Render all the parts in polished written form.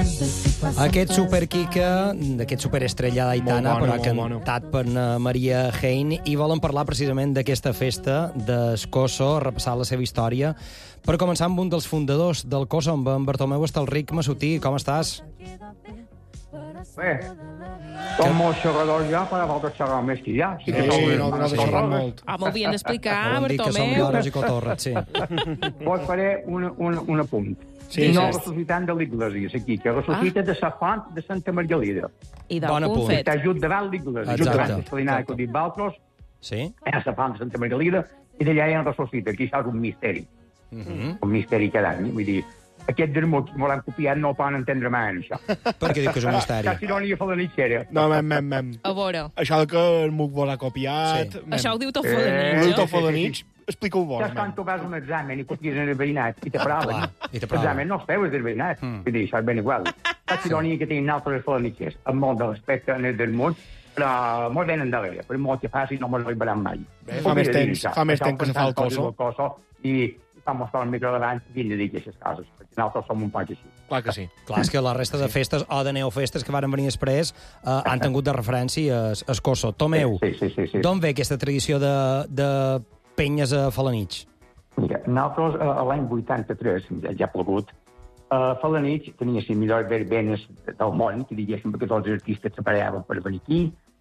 Aquest superquica, aquest superestrella d'Aitana, però cantat per Maria Hein, i volen parlar precisament d'aquesta festa d'Escosso, repassar la seva història. Per començar amb un dels fundadors del Coso, amb en Bartomeu Estalric Masutí. Com estàs? Bé, som molts xerradors ja, per a vosaltres xerrar més que ja. Sí, no xerrem molt. M'ho havien d'explicar, Volen dir que som Bartomeu. lloros i cotorres, sí. Vos faré un apunt. Sí, no sí. ressuscitant de l'Iglésia, aquí, que ressuscita de la font de Santa Margalida. I Bon del apunt. punt fet. Està just davant l'Iglésia. Exacte. Just davant l'Escalinada que ho dit Valtros, Sí? a la font de Santa Margalida, i d'allà ja en ressuscita. Aquí això és un misteri. Un misteri cada any. Vull dir, aquest vermut que m'ho copiat no ho poden entendre mai, això. Perquè diu que és un misteri. Quasi ironia falanitxera. No, mem. A veure, Això que el Muc vos ha copiat... Sí. això ho diu tot Ho Fodanitx, diu no? tot Fodanitx. Explica-ho vos, Saps quan tu vas a un examen i copies en el veïnat i te paraven? Clar, i te paraven. L'examen no es feu, és del veïnat. Vull dir, això és ben igual. Quasi ironia que tenen altres falanitxers, amb molt de respecte en el del món, però molt ben endarrere. Per molt que faci no me'l arribaran mai. Fa més temps que se fa el Coso. I vam estar al micro davant i hem de dir aquestes coses, perquè nosaltres som un poc així. Clar que sí. Clar, és que la resta de festes o de neofestes que varen venir després han tingut de referència a Escosso. Tomeu, Sí. d'on ve aquesta tradició de penyes a Falanitx? Mira, nosaltres l'any 83, ja ha plogut, Falanitx tenia les millors verbenes del món, que diguéssim, perquè tots els artistes s'aparellaven per venir aquí,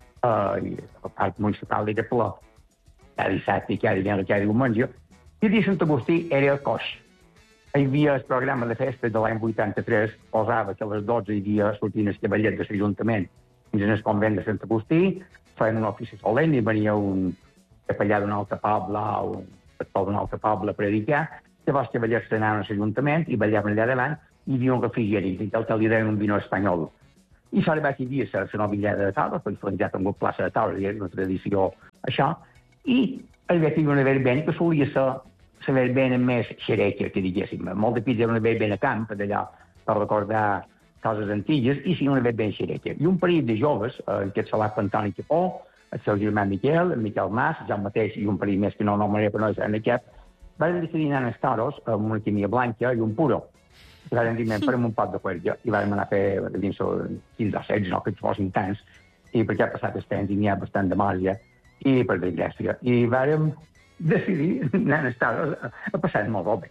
i el parc municipal era ple, cada dissabte i cada diumenge, i el dia de Sant Agustí era coix. Hi havia el programa de festa de l'any 83, posava que a les 12 hi havia sortint el cavallet de l'Ajuntament fins al convent de Sant Agustí, feien un ofici solemne i venia un capellà d'un altre poble o un pastor d'un altre poble a predicar. Llavors que cavallers s'anaven a l'Ajuntament i ballaven allà davant i hi havia un refrigeri, el que li deien un vino espanyol. I això va que hi havia la novillada de taules, perquè s'ha tingut plaça de taules, i era una tradició això, i hi havia una verbena que solia ser la verbena més xereca, que diguéssim. Molt de pits era una verbena camp, d'allà, per recordar coses antigues, i sí, una verbena xereca. I un parell de joves, aquest salat Antoni Capó, el seu germà Miquel, el Miquel Mas, jo mateix, i un parell més que no nomenaré per no és en aquest, van decidir anar als toros amb una quimia blanca i un puro. I van dir, farem un pot de cuerja, i vam anar a fer dins 15 o 16, no que fossin tants, i perquè ha passat el temps i n'hi ha bastant de marge, i per desgràcia. I vàrem decidir anar als toros a passar molt bé,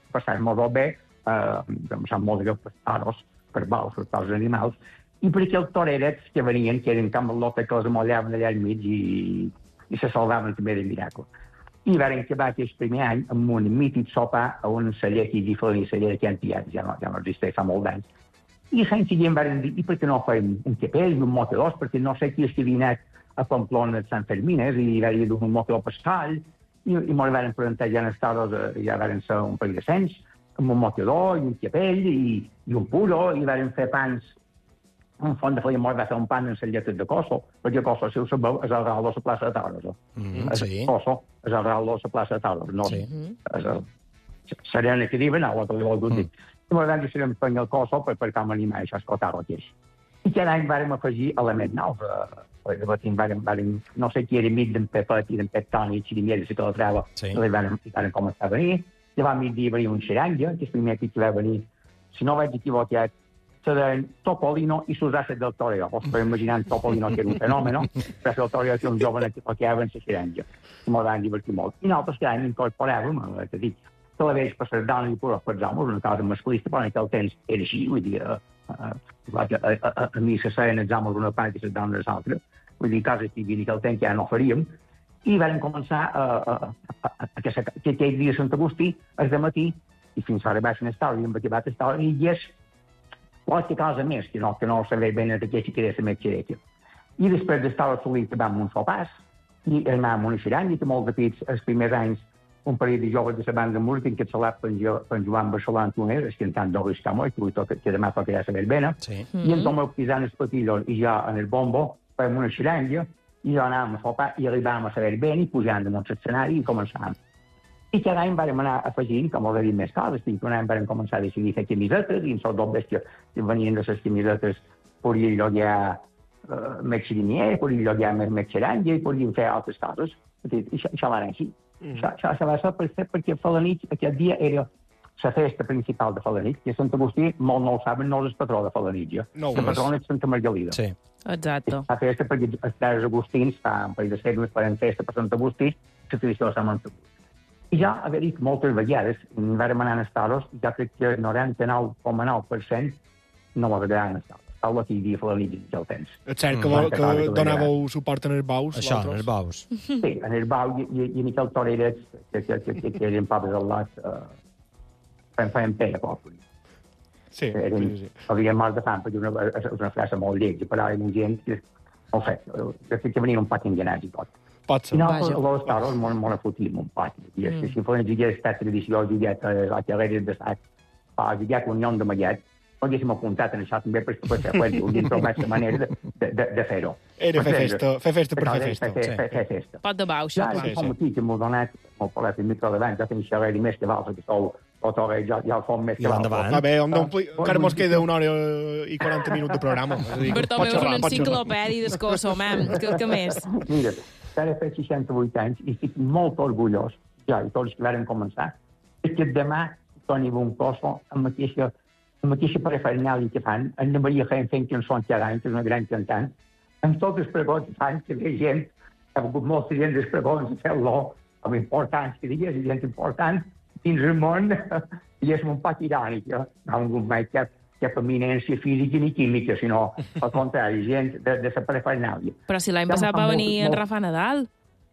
vam passar molt bé per toros, per vols, per tots els animals, i per aquells torerets que venien, que eren com el lote que els amollaven allà al mig i se salvaven també de miracle. I vam acabar aquest primer any amb un mític sopar a un celler que hi havia un celler que ja no existeix fa molt d'anys. I l'any següent vam dir, i per què no fem un capell i un motadors, perquè no sé qui és que havia anat a Pamplona de Sant Fermines i va dir un motador pascal, i ens vam presentar ja en els toros, ja vam ser un parell de cents, amb un motador i un capell i un puro, i vam fer pans. Un font de feia molt va fer un pan en les lletres de Coso, perquè Coso, si ho sabeu, és el real de la plaça de Tauros. Sí. Coso és el real de la plaça de Tauros, no Sí. és el serena que diuen, el que li vol dir. I molt d'anys serem fent el Coso per com animar això, escoltar-lo aquí. I cada any vàrem afegir elements nous. No sé qui era amic d'en Pepet i d'en Pep Toni, i Xirimier, si que la trava, i vàrem començar a venir. Llavors mig dia venia un xeranga, que és el primer que va venir, si no vaig equivocat, se deien Topolino i sus asset del torero. Us podeu imaginar en Topolino, que era un fenomen, però el torero que un jove que tocaven la xeranga. I m'ho van divertir molt. I nosaltres cada any incorporàvem, que dic, que la veig per les dones i per els homes, una cosa masclista, però en aquell temps era així, vull dir, a mi se seien els homes una part i les dones les altres, vull dir, coses que hi havia aquell temps que ja no faríem, i vam començar que aquell dia de Sant Agustí, el de matí, i fins a arribar a l'estada, i hem acabat l'estada, i és qualque cosa més, que no sabia ben de què si queria ser més xereca. I després d'estar assolit vam un sopars, i anàvem a una xeranga, que molt de pits, els primers anys, un parell de joves de la banda música en què salat per en Joan Barcelà Antonès, el cantant d'Obres Camó, que demà tocarà la verbena, i en Tomeu pisant els patillos i jo en el bombo, fèiem una xeranga, i jo anàvem a sopar i arribàvem a la verbena i pujant damunt l'escenari i començàvem. I cada any vam anar afegint, com ho he dit, més coses. Un any vam començar a decidir fer camisetes, i en sort d'obres que venien de les camisetes podien llogar més xirinier, podien llogar més xeranga i podien fer altres coses. I això va anar així. Això va ser perquè Falanitx aquest dia era la festa principal de Felanitx, que Sant Agustí, molt no ho saben, no és el patró de Felanitx. No, el patró és Santa Margalida. Sí. Exacte. La festa perquè els pares agustins fa un parell de segles fan festa per Sant Agustí, la tradició de Sant Agustí. I ja, haver dit moltes vegades, vam anar a Estaros, ja crec que 99,9% no m'agradaran a Estaros. Tal aquí dia Felanitx ja el tens. És cert que donàveu suport en els baus? Això, en els baus. Sí, en el bau i Miquel Toreres, que eren pobles al lot, feien pell a poble. Sí. Havien mort de fam, perquè una frase molt lletja, però hi havia gent que, no sé, que venien un poc enganats i tot. Pot ser. I nosaltres, a l'Estaros, m'ho fotíem un poc. I si Felanitx hagués estat tradició, jugat a les carreres de sac, jugat a Unió de Mallet, no haguéssim apuntat en això també perquè potser ho havíem trobat la manera de fer-ho. Era fer festa per fer festa. Fer festa. Pot de bau, ja, com aquí, que m'ho donat, m'ho parlat el micro d'abans, ja tenim xerrar més que vals, que sou ja el som més que vals. Va bé, encara mos queda 1 hora i 40 minuts de programa. Bertomeu és una enciclopèdia d'escosso, que més? Mira, ara fa 68 anys i estic molt orgullós, ja, i tots que varen començar, que demà Toni Boncoso, amb la mateixa parafernàlia que fan, Anna Maria Jaén fent cançons cada any, que és una gran cantant, amb tots els pregons que fan, que ve gent, ha hagut molta gent dels pregons, fent-lo, amb importants, que digues, gent important, dins el món, i és un poc irònic, no ha hagut mai cap eminència física ni química, sinó, al contrari, gent de la parafernàlia. Però si l'any passat va venir en Rafa Nadal.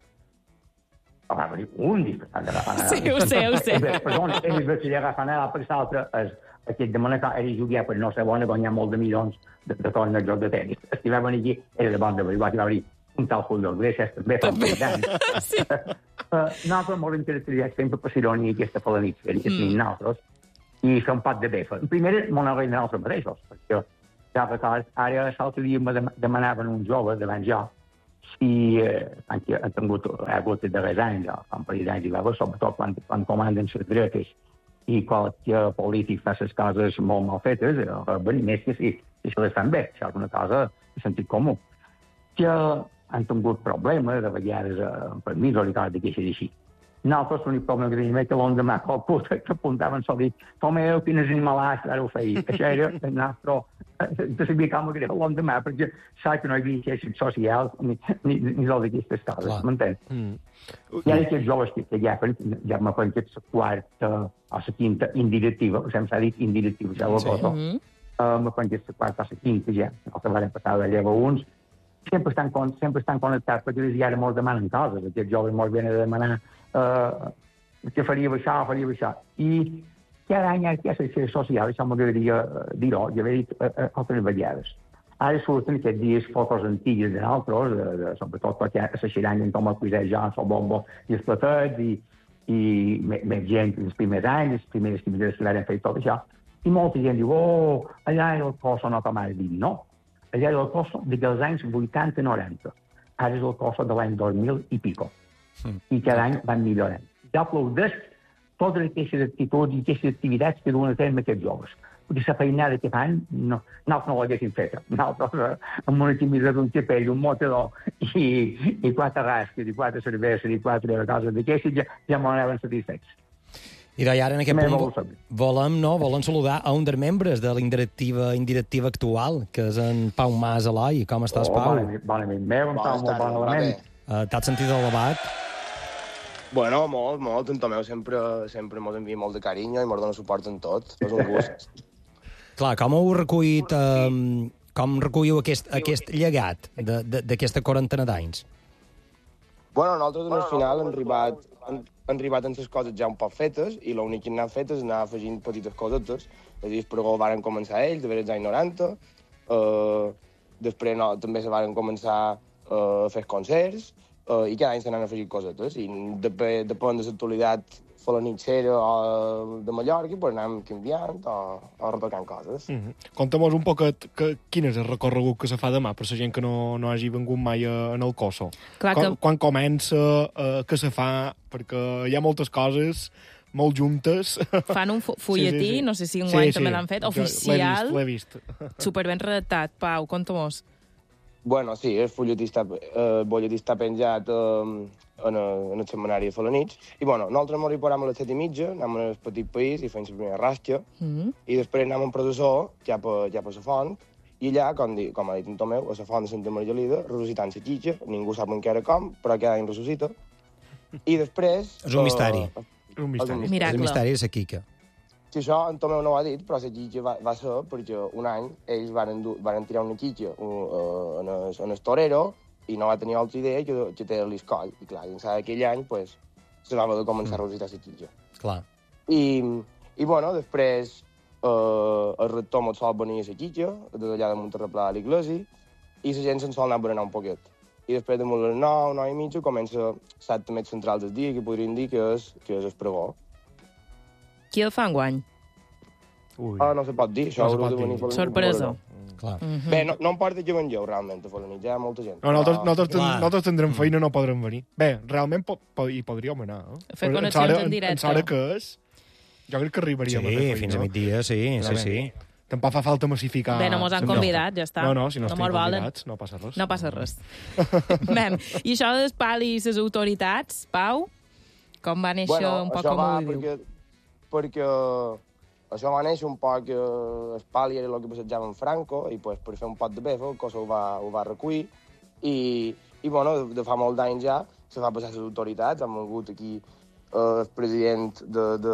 Va venir un disfressat de Rafa Nadal. Sí, ho sé. Perdona, el vestit de Rafa Nadal, per l'altre, aquest de Monaco era jugar per no ser bona, guanyar molt de milions de torneig de tenis. Si va venir aquí, era de bon de veritat, va venir un tal Julio Iglesias, també fa uns anys. Sí. Nosaltres molt interessats sempre per l'ironia aquesta Felanitx, que tenim nosaltres, i fer un pot de befa. Primer, m'ho n'agraïm nosaltres mateixos, perquè ja record, ara l'altre dia me demanaven un jove davant jo, si ha hagut de darrers anys, fa un parell d'anys, sobretot quan comanden les dretes, i qualsevol polític fa les coses molt mal fetes, més que si se les fan bé, això és una cosa de sentit comú. Que han tingut problemes, de vegades amb permisos i coses d'aquestes així. Nosaltres l'únic problema que tenim és que l'endemà qualcú que apuntaven sol dir Tomeu, quines animalats, ara ho feia. Això era el nostre... de saber com era l'endemà, perquè sap que no hi havia xarxes socials ni res d'aquestes coses, m'entens? I ara aquests joves que ja m'ha penjat la quarta o la quinta indirectiva, s'ha dit indirectiva, ja ho cosa, m'ha penjat la quarta o la quinta ja, el que van passar de lleva uns, sempre estan connectats, perquè ja ara molts demanen coses, aquests joves molts venen a demanar que faria això, i cada any hi ha aquesta social, això m'agradaria dir-ho, i haver dit altres vegades. Ara surten aquests dies fotos antigues de nosaltres, sobretot perquè a la xiranya en com el cuidar jo, el bombo i els platets, i més gent els primers anys, les primeres que l'han fet tot això, i molta gent diu, allà era el Coso, no com ara dic, no. Allà era el Coso dels anys 80-90. Ara és el Coso de l'any 2000 i pico. I cada any van millorant. Ja aplaudeix totes aquestes actituds i aquestes activitats que duen a terme aquests joves. Perquè la feinada que fan, nosaltres no l'haguéssim fet. Nosaltres, amb una camisa d'un capell, un motador, i 4 rasques, i 4 cerveses, i 4 coses d'aquestes, ja m'ho anaven satisfets. I ara, en aquest punt, volem saludar a un dels membres de la indirectiva actual, que és en Pau Mas Eloi. Com estàs, Pau? Bon amic meu, en Pau, molt bon element. T'has sentit elevat? Bueno, molt. En Tomeu sempre mos envia molt de carinyo i mos dona suport en tot. És un gust. Clar, com heu recollit... Com recolliu aquest llegat d'aquesta quarantena d'anys? Bueno, nosaltres al final hem arribat amb les coses ja un poc fetes i l'únic que hem anat fet és anar afegint petites cosetes. És a dir, per ho van començar ells, de veure els anys 90. Després també se van començar a fer concerts i cada any s'han afegit cosetes. I depèn de l'actualitat felanitxera o de Mallorca, pues anem canviant o retocant coses. Conta'm un poquet quin és el recorregut que se fa demà per la gent que no hagi vengut mai en el Coso. Quan comença, què se fa, perquè hi ha moltes coses molt juntes. Fan un fulletí, no sé si enguany també l'han fet, oficial. L'he vist. Superben redactat. Pau, conta-mos. Bueno, sí, el butlletí està penjat en el setmanari de Felanitx. I, bueno, nosaltres ens reparem a les 7:30, anem al petit país i fem la primera rasca, i després anem en processó, cap a la font, i allà, com ha dit en Tomeu, a la font de Santa Margalida, ressuscitant la xitxa, ningú sap encara com, però cada any ressuscita. I després... És un misteri. Un misteri. Miracle. El misteri és la Quica. Si això en Tomeu no ho ha dit, però la xitxa va ser perquè un any ells van tirar una xitxa en el torero i no va tenir altra idea que té l'escoll. I clar, dins d'aquell any, pues, se va haver de començar a recitar la xitxa. Clar. I bueno, després el rector mos sol venir a la xitxa, des d'allà de Monterreplà a l'església, i la gent se'n sol anar a berenar un poquet. I després de les 9:30, comença l'acte més central del dia, que podríem dir que és el pregó. Qui el fa enguany? No se pot dir, això haurà de venir... Sorpresa. Clar. Bé, no em porta que vengueu, realment, a Felanitx, hi ha molta gent. No, nosaltres tindrem feina, no podrem venir. Bé, realment hi podríem anar. Fer connexions en directe. En Sara que és... Jo crec que arribaríem a fer feina. Sí, fins a migdia, sí. Tampoc fa falta massificar... Bé, no mos han convidat, ja està. No, si no estem convidats, no passa res. No passa res. Mem, i això dels pal i les autoritats, Pau, com va néixer un poc com ho viu? Perquè això va néixer un poc el pal i era el que passejava en Franco, i pues, per fer un pot de befa, el cos ho va recollir, i bueno, de fa molts anys ja se va passar a les autoritats, han vingut aquí el president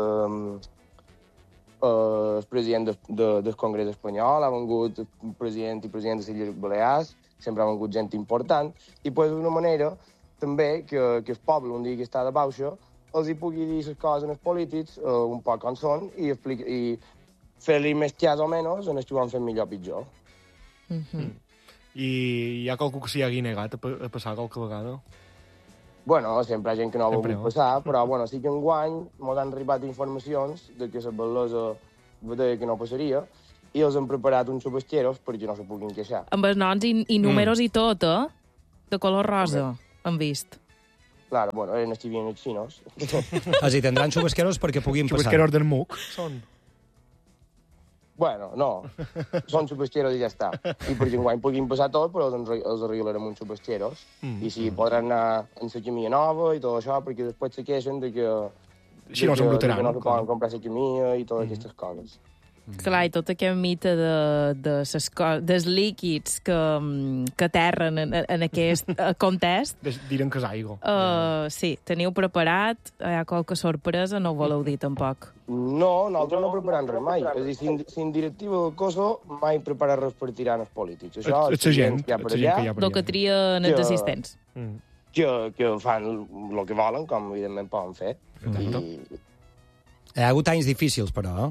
del Congrés espanyol, ha vingut el president i president de les Illes Balears, sempre ha vingut gent important, i pues, d'una manera també que el poble, un dia que està de baixa, els hi pugui dir les coses als polítics un poc com són i fer-li més cas o menys en el que ho han fet millor o pitjor. I hi ha qualcú que s'hi hagi negat a passar qualque vegada? Bueno, sempre hi ha gent que no ha volgut passar, però bueno, sí que enguany ens han arribat informacions de que la bellesa deia que no passaria i els han preparat uns subesteros perquè no se puguin queixar. Amb els noms i números i tot, de color rosa, han vist. Claro, bueno, eren els xivians xinos. Així tindran xubasqueros perquè puguin passar. Xubasqueros del MUC, són? Bueno, no. Són xubasqueros i ja està. I perquè enguany puguin passar tot, però els arreglarem uns xubasqueros. I sí, podran anar en la camia nova i tot això, perquè després se queixen de que no se poden comprar la camia i totes aquestes coses. Clar, i tot aquest mite dels líquids que aterren en aquest context. Diren que és aigua. Sí, teniu preparat? Hi ha qualque sorpresa? No ho voleu dir, tampoc? No, nosaltres no preparem res mai. És a dir, sin directiva del COSO mai prepara res per tirar els polítics. Això és la gent que hi ha per allà. El que trien els assistents. Que fan el que volen, com evidentment poden fer. Hi ha hagut anys difícils, però,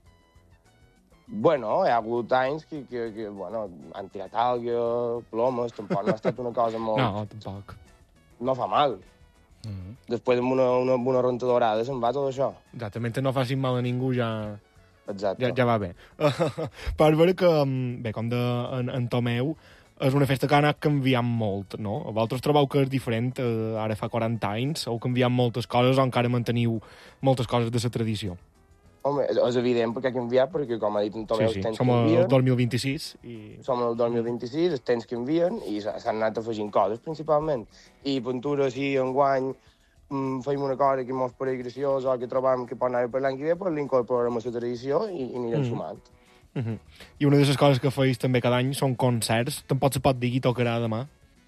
Bueno, hi ha hagut anys que bueno, han tirat algues, plomes, tampoc no ha estat una cosa molt... No, tampoc. No fa mal. Després amb una ronta dorada se'n va tot això. Exactament, no facin mal a ningú ja... Exacte. Ja va bé. Per veure que, bé, com en Tomeu, és una festa que ha anat canviant molt, no? Vosaltres trobeu que és diferent, ara fa 40 anys, heu canviat moltes coses o encara manteniu moltes coses de la tradició? Home, és evident perquè ha canviat, perquè, com ha dit en Tomeu, els temps Som canvien. el 2026. Som el 2026, els temps canvien i s'han anat afegint coses, principalment. I pintura, si enguany feim una cosa que mos pareix graciosa o que trobam que pot anar per l'any que ve, doncs l'incorporarem a la tradició i anirem sumant. I una de les coses que feis també cada any són concerts. Tampoc se pot dir qui tocarà demà.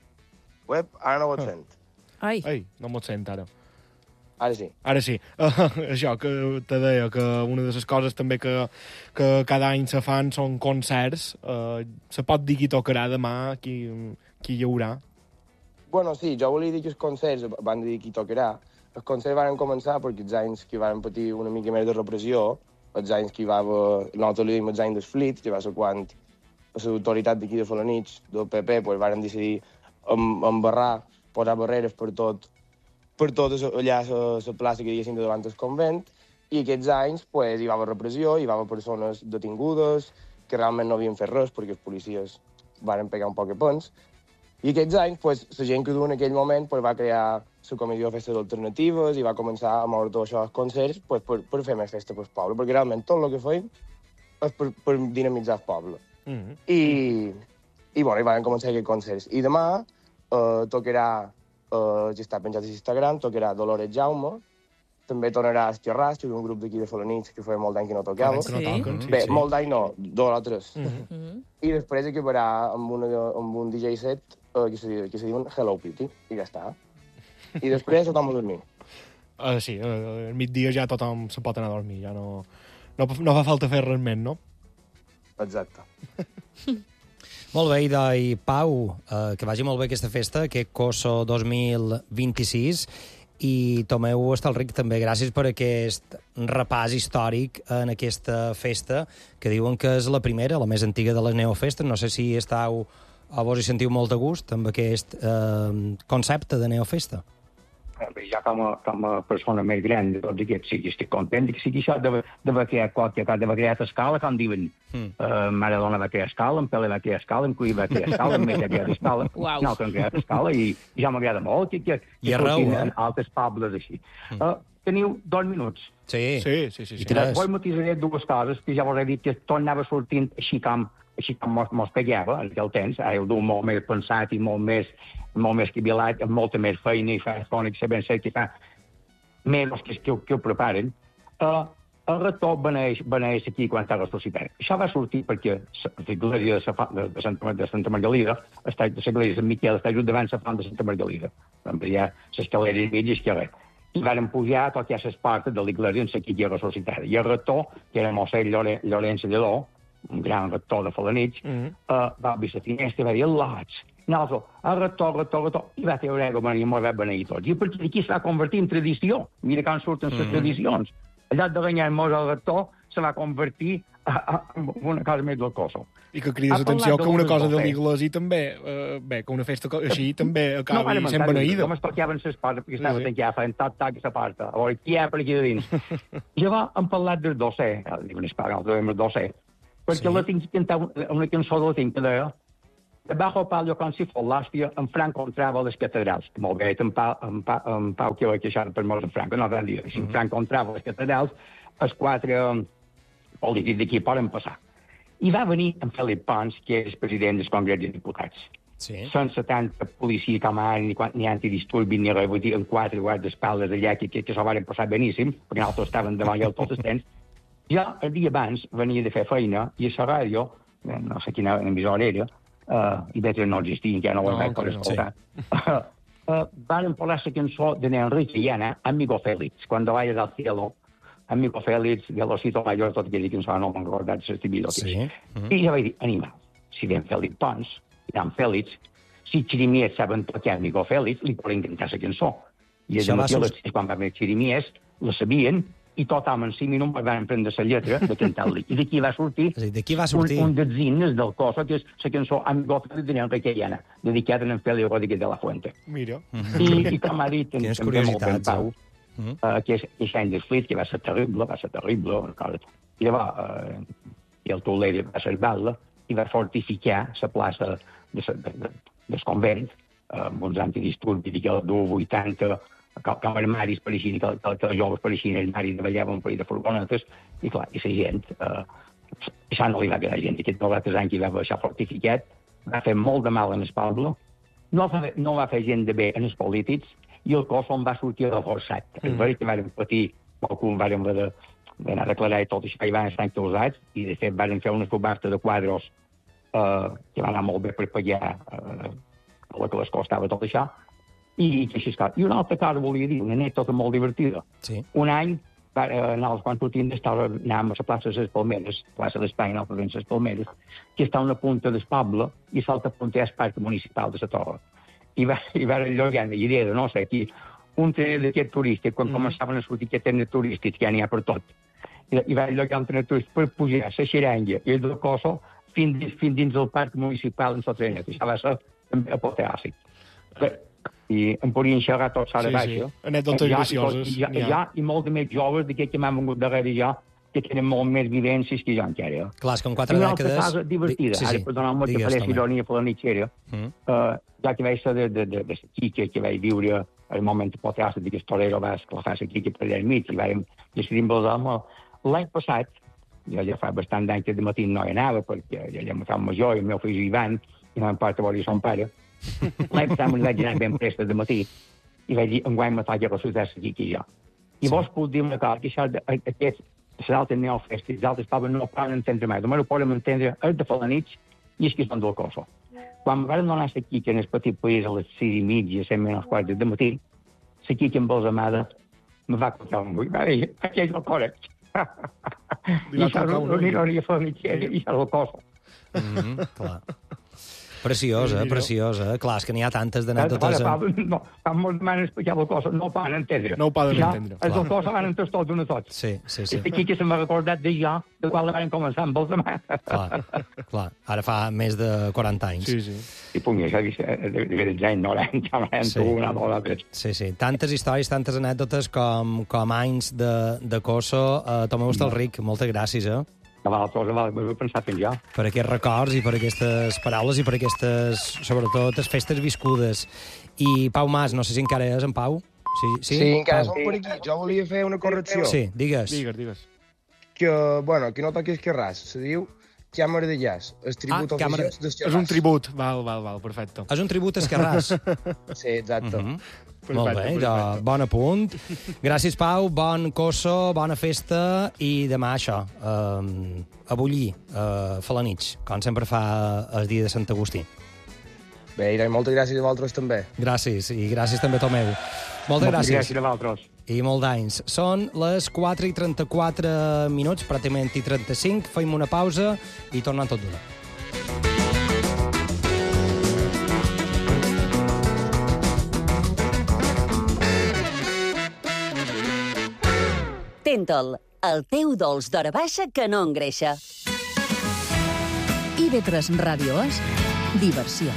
Ara no ho sent. Ai, no m'ho sent, ara. Ara sí. Ara sí. Això que te deia, que una de les coses també que cada any se fan són concerts. Se pot dir qui tocarà demà, qui hi haurà? Bueno, sí, jo volia dir que els concerts van dir qui tocarà. Els concerts van començar perquè els anys que van patir una mica més de repressió, els anys que hi va haver... Nosaltres li diem els anys dels flits, que va ser quan l'autoritat d'aquí de Felanitx, del PP, pues, van decidir embarrar, posar barreres per tot allà a la plaça que diguéssim de davant del convent, i aquests anys pues, hi va haver repressió, hi va haver persones detingudes que realment no havien fet res perquè els policies van pegar un poc de pens. I aquests anys, pues, la gent que du en aquell moment pues, va crear la comissió de festes alternatives i va començar a moure tot això als concerts pues, per fer més festa pel poble, perquè realment tot el que feim és per dinamitzar el poble. I I van començar aquests concerts. I demà tocarà, ja està penjat a Instagram, tocarà Dolores Jaume, també tornarà a Esquerràs, que és un grup d'aquí de Felanitx que feia molt d'any que no tocava. Bé, molt d'any no, 2 o 3. I després acabarà amb un DJ set que se diuen Hello Kitty, i ja està. I després tothom a dormir. Sí, al migdia ja tothom se pot anar a dormir, ja no fa falta fer res més, no? Exacte. Molt bé, Ida i Pau, que vagi molt bé aquesta festa, aquest Coso 2026, i Tomeu Estalric, també gràcies per aquest repàs històric en aquesta festa, que diuen que és la primera, la més antiga de les neofestes. No sé si estàu o vos hi sentiu molt de gust amb aquest concepte de neofesta. Ja com a persona més gran de tots aquests, sí, estic content que sigui això d'haver creat qualque cosa, d'haver creat escala, com diuen. Maradona va crear escala, en Pele va crear escala, en Cuí va crear escala, en Messi va crear escala, no, que han creat escala, i ja m'agrada molt que surtin altres pobles així. Teniu 2 minuts. Sí. Vos matisaré 2 coses, que ja vos he dit que tot anava sortint així com mos pegava, en aquell temps, ara ho du molt més pensat i molt més quibilat, amb molta més feina i fa fònics, sabent ser que fa menys que ho preparen. El rector beneix aquí quan està ressuscitat. Això va sortir perquè l'església de Santa Margalida, l'església de Sant Miquel, està just davant la font de Santa Margalida. Hi ha l'escalera i mig esquerra. I varen pujar tot i a les portes de l'església en la quilla ressuscitada. I el rector, que era mossèn Llorenç Lledó, un gran rector de Felanitx, va obrir la finestra i va dir al·lots. Nosaltres, el rector, i va treure aigua i m'ho va beneir tots. I a partir d'aquí es va convertir en tradició. Mira com surten les tradicions. Al lloc de renyar-nos el rector, se va convertir en una cosa més del Coso. I que crides atenció que una cosa de l'església també, que una festa així també acabi sent beneïda. Com es tocaven les portes, perquè estava tancat, feien toc a la porta. A veure, qui hi ha per aquí de dins? Llavors hem parlat del docer, diuen espanyol, del docer, perquè la tinc cantat una cançó de la tinc que deia «Debajo palio con si fos l'hòstia, en Franco entrava a les catedrals». Molt bé, en Pau que va queixar per mort en Franco, no van dir. Si en Franco entrava a les catedrals, els 4 polítics d'aquí poden passar. I va venir en Felip Pons, que és president del Congrés de Diputats. Sense tanta policia com ara, ni antidisturbis, ni res, vull dir, en 4 guardaespaldes allà que s'ho van passar beníssim, perquè nosaltres estaven davant ja tot el temps. Ja el dia abans venia de fer feina i a la ràdio, no sé quina emissora era, i veig que no existien, que ja no ho vaig poder escoltar, van parlar la cançó de Enrique Llana, Amigo Félix, Cuando vayas al cielo, Amigo Félix, Velocito Mayor, tot aquella cançó, no m'han recordat l'estimidor. I ja vaig dir, animal, si ven Felip Pons, i dan Félix, si Xirimies saben tocar Amigo Félix, li poden cantar la cançó. I quan va haver Xirimies, la sabien, i tothom en 5 minuts van prendre la lletra de cantar-li. I d'aquí va sortir un dels himnes del Coso, que és la cançó Amigo Félix de Enrique Llana, dedicada a en Félix Rodríguez de la Fuente. Mira. I com ha dit també molt ben Pau, que és any d'esflit, que va ser terrible. I llavors, el Toler va salvar-la i va fortificar la plaça del convent, amb uns antidisturbis que el 80, com armaris pareixien, que els joves pareixien armaris de ballaven un parell de furgonetes, i clar, i la gent, això no li va quedar gent. Aquests 90 anys que va baixar fortificat, va fer molt de mal en el poble, no va fer gent de bé en els polítics, i el cos on va sortir reforçat. És veritat que van patir, qualcun van anar a declarar tot això, i van estar encausats, i de fet van fer una subhasta de quadros que va anar molt bé per pagar el que les costava tot això, i així és clar. I una altra cosa volia dir, una anècdota molt divertida. Un any, quan sortim anàvem a la plaça de les Palmeres, plaça d'Espanya, no, les Palmeres, que està a una punta del poble, i l'altra punta és parc municipal de la Torre. I va llogar una idea de, no sé, aquí, un tren d'aquest turístic, quan començaven a sortir aquest tren turístic, que ja n'hi ha per tot, i va llogar un tren turístic per pujar a la Xeranga i el Coso fins dins del parc municipal en la trenet. Això va ser també apoteòsic. I em podien xerrar tots a la baixa. Anècdotes gracioses. I molt més joves d'aquests que m'han vengut darrere ja, que tenen molt més vivències que jo encara. Clar, és que en 4 dècades... Una altra cosa divertida, ara perdoneu-me que faré ironia felanitxera, ja que vaig ser de la Quique, que vaig viure al moment de potear-se de que el torero va esclafar la Quique per allà enmig, i vam decidir amb els homes. L'any passat, jo ja fa bastant d'anys que de matí no hi anava, perquè ja me fa major, i el meu fill Ivan, i no m'importa veure son pare. L'any passat me'n vaig anar ben prestes de matí i vaig dir, enguany me faig a la ciutat aquí jo. I vos puc dir una cosa, que això, aquests, l'altre neofest, els altres pobles no ho poden entendre mai. Només ho poden entendre els de Falanich i els que són del Coso. Quan vam donar aquí, que en el petit país, a les 6:30, 7 menys quarts de matí, aquí que amb els amades me va contar un buit. Va dir, aquí és el correcte. I això no hi ha Falanich, i això és el Coso. Clar. Preciosa, preciosa. Clar, és que n'hi ha tantes d'anècdotes. No, quan mos demanen explicar el Coso, no ho poden entendre. No ho poden entendre. Els del Coso van entendre tots d'una tots. Sí. I aquí que se m'ha recordat de jo, de quan la van començar amb els amades. Clar. Ara fa més de 40 anys. Sí. I puc dir, de ja ignorant, Sí. Tantes històries, tantes anècdotes com anys de Coso. Tomeu Hostalric, moltes gràcies, M'ho he pensat en jo. Per aquests records i per aquestes paraules i per aquestes, sobretot, festes viscudes. I Pau Mas, no sé si encara és en Pau? Sí, encara som per aquí. Jo volia fer una correcció. Sí, digues. Que no toqui Esquerràs. Se diu Càmera de Jazz. El tribut oficiós d'Esquerràs. És un tribut. Val, perfecte. És un tribut a Esquerràs. Sí, exacte. Molt bé, bon apunt. Gràcies, Pau, bon Coso, bona festa i demà això, a bullir, Falanich, com sempre fa el dia de Sant Agustí. Bé, i moltes gràcies a vosaltres també. Gràcies, i gràcies també a Tomeu. Moltes gràcies. Gràcies a vosaltres. I molt d'anys. Són les 4:34, pràcticament i 35. Feim una pausa i tornem tot d'una. Tentol, el teu dolç d'hora baixa que no engreixa. IB3 Ràdio és diversió.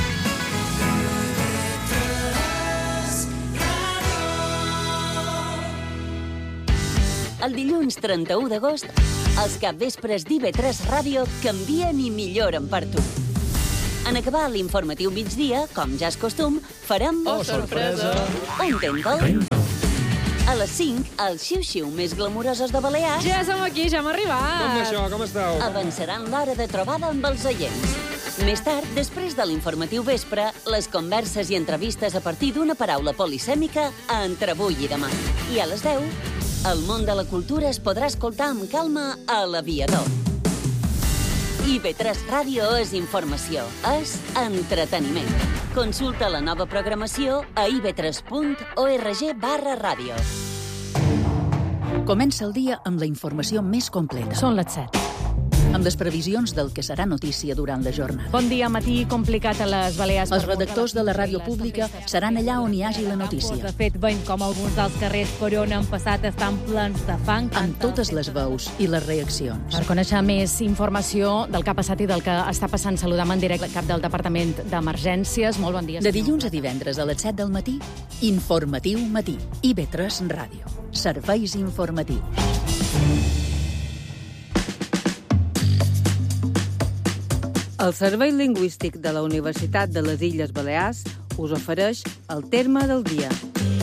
El dilluns 31 d'agost, els capvespres d'IB3 Ràdio canvien i milloren per tu. En acabar l'informatiu migdia, com ja és costum, farem... Oh, sorpresa! Un Tentol. A les 5, els xiu-xiu més glamurosos de Balears... Ja som aquí, ja hem arribat. Com això, com esteu? Avançaran l'hora de trobada amb els oients. Més tard, després de l'informatiu vespre, les converses i entrevistes a partir d'una paraula polisèmica a Entre avui i demà. I a les 10, el món de la cultura es podrà escoltar amb calma a l'Aviador. IB3 Ràdio és informació, és entreteniment. Consulta la nova programació a ib3.org/ràdio. Comença el dia amb la informació més completa. Són les 7. Amb les previsions del que serà notícia durant la jornada. Bon dia, matí complicat a les Balears. Els redactors de la ràdio pública seran allà on hi hagi la notícia. De fet, veiem com alguns dels carrers per on han passat estan plens de fang. Amb totes les veus i les reaccions. Per conèixer més informació del que ha passat i del que està passant, saludam en directe el cap del Departament d'Emergències. Molt bon dia. De dilluns a divendres a les 7 del matí, Informatiu Matí. IB3 Ràdio. Serveis informatius. El Servei Lingüístic de la Universitat de les Illes Balears us ofereix el terme del dia.